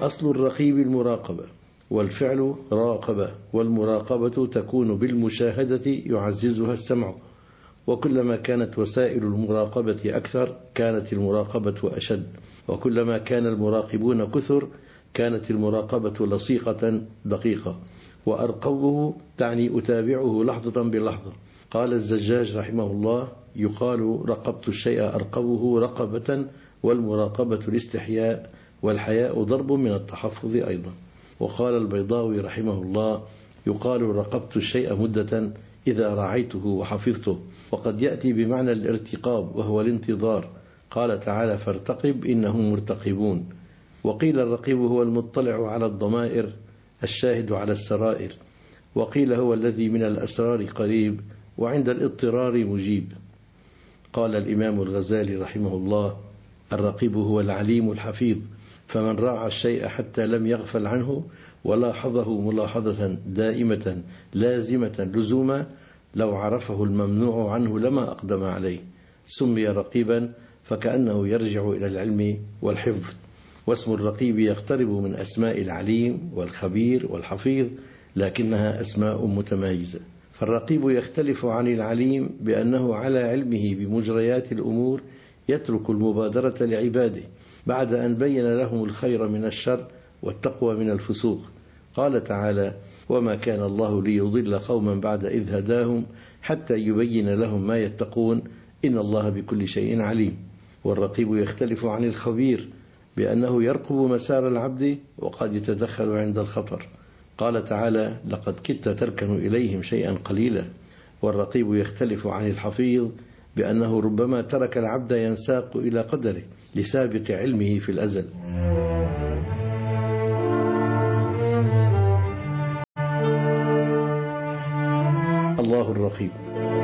أصل الرقيب المراقبة، والفعل راقبة، والمراقبة تكون بالمشاهدة يعززها السمع، وكلما كانت وسائل المراقبة أكثر كانت المراقبة أشد، وكلما كان المراقبون كثر كانت المراقبة لصيقة دقيقة. وأرقبه تعني أتابعه لحظة بلحظة. قال الزجاج رحمه الله: يقال رقبت الشيء أرقبه رقبة، والمراقبة الاستحياء، والحياء ضرب من التحفظ أيضا. وقال البيضاوي رحمه الله: يقال رقبت الشيء مدة إذا رعيته وحفظته. وقد يأتي بمعنى الارتقاب وهو الانتظار. قال تعالى: فارتقب إنهم مرتقبون. وقيل الرقيب هو المطلع على الضمائر الشاهد على السرائر، وقيل هو الذي من الأسرار قريب وعند الاضطرار مجيب. قال الإمام الغزالي رحمه الله: الرقيب هو العليم الحفيظ، فمن راعى الشيء حتى لم يغفل عنه ولاحظه ملاحظة دائمة لازمة لزوما لو عرفه الممنوع عنه لما أقدم عليه سمي رقيبا، فكأنه يرجع إلى العلم والحفظ. واسم الرقيب يقترب من أسماء العليم والخبير والحفيظ، لكنها أسماء متمايزة. فالرقيب يختلف عن العليم بأنه على علمه بمجريات الأمور يترك المبادرة لعباده بعد أن بين لهم الخير من الشر والتقوى من الفسوق. قال تعالى: وما كان الله ليضل قوما بعد إذ هداهم حتى يبين لهم ما يتقون إن الله بكل شيء عليم. والرقيب يختلف عن الخبير بأنه يرقب مسار العبد وقد يتدخل عند الخطر. قال تعالى: لقد كدت تركن إليهم شيئا قليلا. والرقيب يختلف عن الحفيظ بأنه ربما ترك العبد ينساق إلى قدره لسابق علمه في الأزل. الله الرقيب.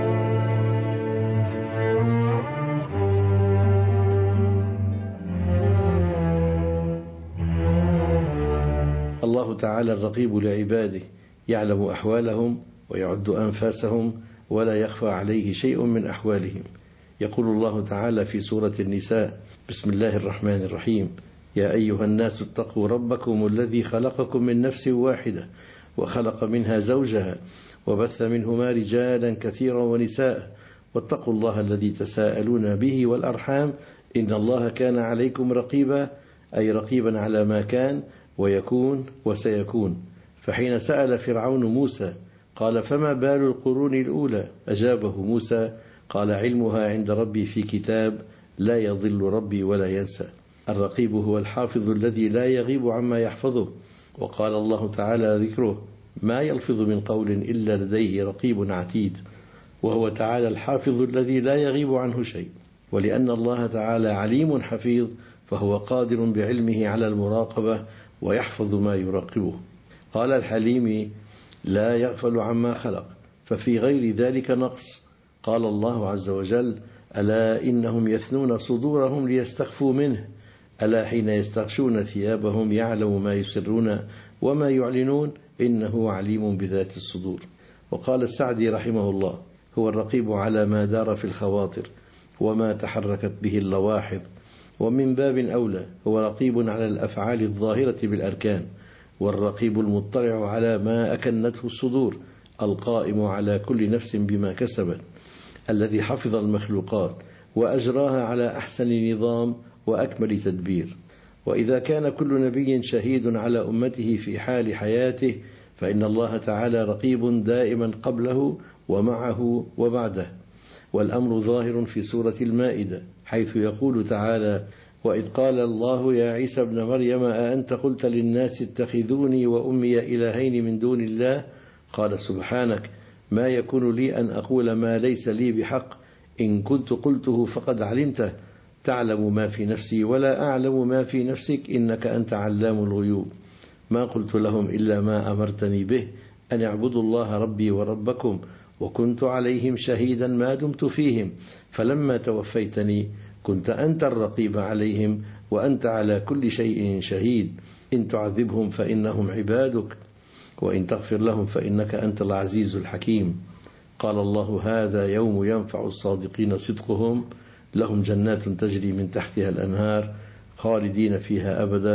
الله تعالى الرقيب لعباده، يعلم أحوالهم ويعد أنفاسهم ولا يخفى عليه شيء من أحوالهم. يقول الله تعالى في سورة النساء: بسم الله الرحمن الرحيم: يا أيها الناس اتقوا ربكم الذي خلقكم من نفس واحدة وخلق منها زوجها وبث منهما رجالا كثيرا ونساء واتقوا الله الذي تساءلون به والأرحام إن الله كان عليكم رقيبا، أي رقيبا على ما كان ويكون وسيكون. فحين سأل فرعون موسى قال: فما بال القرون الأولى؟ أجابه موسى قال: علمها عند ربي في كتاب لا يضل ربي ولا ينسى. الرقيب هو الحافظ الذي لا يغيب عما يحفظه. وقال الله تعالى ذكره: ما يلفظ من قول إلا لديه رقيب عتيد. وهو تعالى الحافظ الذي لا يغيب عنه شيء. ولأن الله تعالى عليم حفيظ فهو قادر بعلمه على المراقبة ويحفظ ما يراقبه. قال الحليم: لا يغفل عما خلق، ففي غير ذلك نقص. قال الله عز وجل: ألا إنهم يثنون صدورهم ليستخفوا منه، ألا حين يستغشون ثيابهم يعلم ما يسرون وما يعلنون إنه عليم بذات الصدور. وقال السعدي رحمه الله: هو الرقيب على ما دار في الخواطر وما تحركت به اللواحظ، ومن باب أولى هو رقيب على الأفعال الظاهرة بالأركان، والرقيب المطلع على ما أكنته الصدور، القائم على كل نفس بما كسبت، الذي حفظ المخلوقات وأجراها على أحسن نظام وأكمل تدبير. وإذا كان كل نبي شهيد على أمته في حال حياته فإن الله تعالى رقيب دائما قبله ومعه وبعده. والأمر ظاهر في سورة المائدة حيث يقول تعالى: وإذ قال الله يا عيسى ابن مريم أأنت قلت للناس اتخذوني وأمي إلهين من دون الله قال سبحانك ما يكون لي أن أقول ما ليس لي بحق إن كنت قلته فقد علمته تعلم ما في نفسي ولا أعلم ما في نفسك إنك أنت علام الغيوب ما قلت لهم إلا ما أمرتني به أن اعبدوا الله ربي وربكم وكنت عليهم شهيدا ما دمت فيهم فلما توفيتني كنت أنت الرقيب عليهم وأنت على كل شيء شهيد إن تعذبهم فإنهم عبادك وإن تغفر لهم فإنك أنت العزيز الحكيم. قال الله هذا يوم ينفع الصادقين صدقهم لهم جنات تجري من تحتها الأنهار خالدين فيها أبدا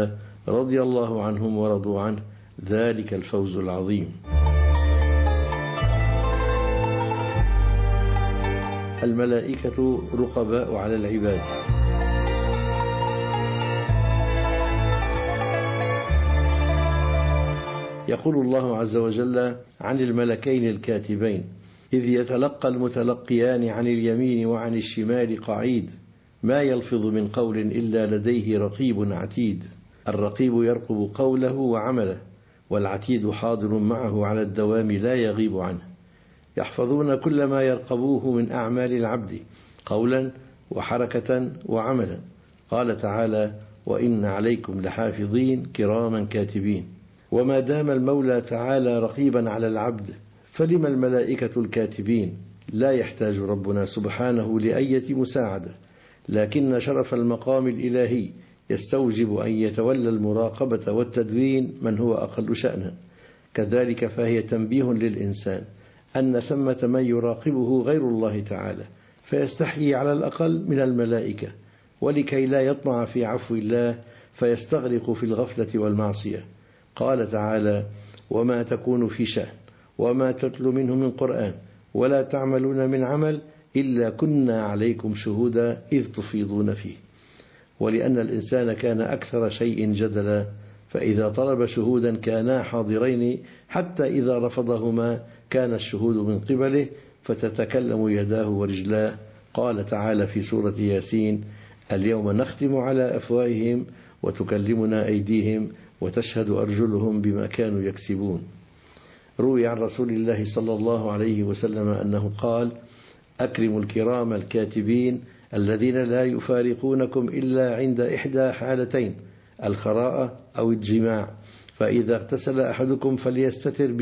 رضي الله عنهم ورضوا عنه، ذلك الفوز العظيم. الملائكة رقباء على العباد. يقول الله عز وجل عن الملكين الكاتبين: إذ يتلقى المتلقيان عن اليمين وعن الشمال قعيد، ما يلفظ من قول إلا لديه رقيب عتيد. الرقيب يرقب قوله وعمله، والعتيد حاضر معه على الدوام لا يغيب عنه. يحفظون كل ما يرقبوه من أعمال العبد قولا وحركة وعملا. قال تعالى: وإن عليكم لحافظين كراما كاتبين. وما دام المولى تعالى رقيبا على العبد فلما الملائكة الكاتبين؟ لا يحتاج ربنا سبحانه لأية مساعدة، لكن شرف المقام الإلهي يستوجب أن يتولى المراقبة والتدوين من هو أقل شأنا. كذلك فهي تنبيه للإنسان أن ثمة من يراقبه غير الله تعالى، فيستحيي على الأقل من الملائكة، ولكي لا يطمع في عفو الله فيستغرق في الغفلة والمعصية. قال تعالى: وما تكون في شأن وما تتلو منه من قرآن ولا تعملون من عمل إلا كنا عليكم شهودا إذ تفيضون فيه. ولأن الإنسان كان أكثر شيء جدلا، فإذا طلب شهودا كانا حاضرين، حتى إذا رفضهما كان الشهود من قبله فتتكلم يداه ورجلاه. قال تعالى في سورة ياسين: اليوم نختم على أفواههم وتكلمنا أيديهم وتشهد أرجلهم بما كانوا يكسبون. روي عن رسول الله صلى الله عليه وسلم أنه قال: أكرموا الكرام الكاتبين الذين لا يفارقونكم إلا عند إحدى حالتين: الخراءة أو الجماع، فإذا اغتسل أحدكم فليستتر